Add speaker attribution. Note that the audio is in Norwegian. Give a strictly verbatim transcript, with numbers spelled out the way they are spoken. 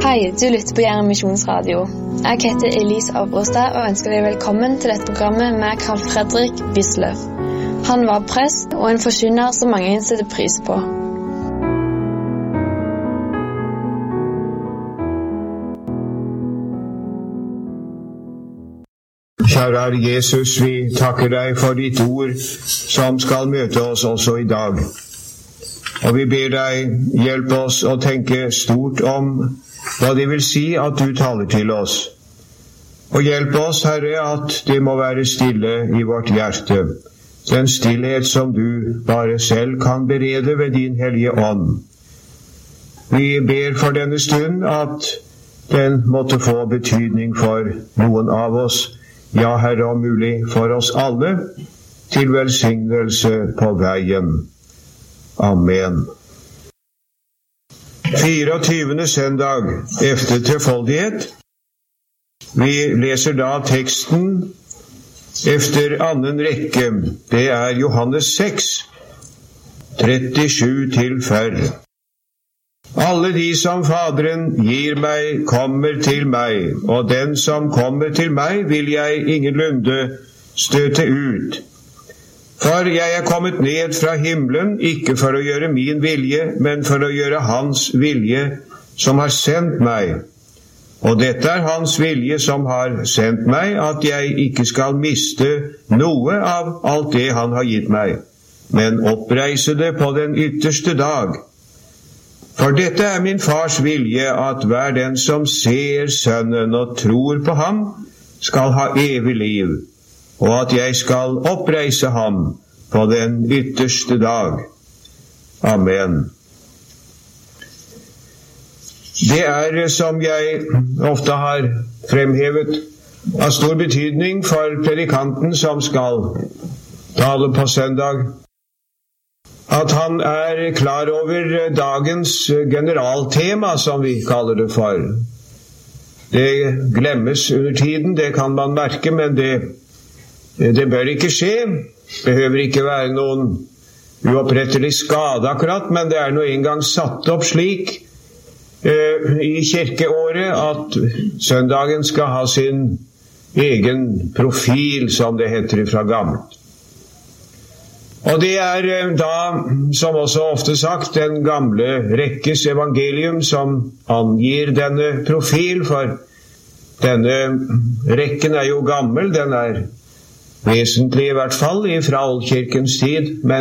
Speaker 1: Hei, du lytter på Jæren Misjonsradio. Jeg heter Elise Avrostad og ønsker deg velkommen til dette programmet med Carl Fredrik Wisløff. Han var prest og en forkynner som mange setter pris på.
Speaker 2: Kjære Herre Jesus, vi takker deg for ditt ord som skal møte oss også i dag. Og vi ber deg, hjelp oss å tenke stort om hva det vil si at du taler til oss. Og hjelp oss, Herre, at det må være stille i vårt hjerte. Den stillhet som du bare selv kan berede ved din hellige ånd. Vi ber for denne stund at den måtte få betydning for noen av oss, ja, Herre, om mulig for oss alle, til velsignelse på veien. Amen. fireogtyvende søndag efter trefoldighet. Vi leser da teksten efter annen rekke. Det er Johannes seks, trettisju til fyrre. Alle de som Faderen gir meg, kommer til meg, og den som kommer til meg, vil jeg ingenlunde støte ut. For jeg er kommet ned fra himmelen, ikke for å gjøre min vilje, men for å gjøre hans vilje som har sendt meg. Og dette er hans vilje som har sendt meg, at jeg ikke skal miste noe av alt det han har gitt meg, men oppreise det på den ytterste dag. For dette er min fars vilje, at hver den som ser Sønnen og tror på ham, skal ha evig liv, og at jeg skal oppreise ham på den ytterste dag. Amen. Det er, som jeg ofte har fremhevet, av stor betydning for predikanten som skal tale på søndag, at han er klar over dagens generaltema, som vi kaller det for. Det glemmes under tiden, det kan man merke, men det Det bør ikke skje, behøver ikke være noen uopprettelig skade akkurat, men det er nå engang satt opp slik eh, i kirkeåret at søndagen skal ha sin egen profil, som det heter fra gammelt. Og det er eh, da, som også ofte sagt, den gamle rekkes evangelium som angir denne profil, for denne rekken er jo gammel, den er vesentlig i hvert fall fra oldkirkens tid, men